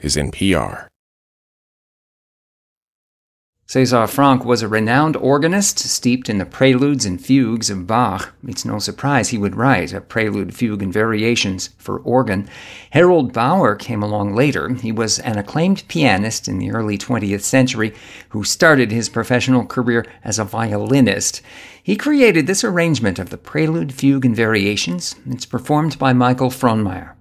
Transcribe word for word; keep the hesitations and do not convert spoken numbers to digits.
is N P R. César Franck was a renowned organist steeped in the preludes and fugues of Bach. It's no surprise he would write a prelude, fugue, and variations for organ. Harold Bauer came along later. He was an acclaimed pianist in the early twentieth century who started his professional career as a violinist. He created this arrangement of the prelude, fugue, and variations. It's performed by Michael Frohnmayer.